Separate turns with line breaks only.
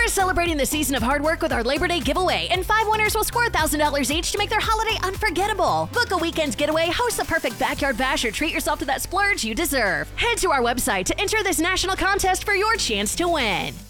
celebrating the season of hard work with our Labor Day giveaway, and 5 winners will score $1,000 each to make their holiday unforgettable. Book a weekend's getaway, host a perfect backyard bash, or treat yourself to that splurge you deserve. Head to our website to enter this national contest for your chance to win.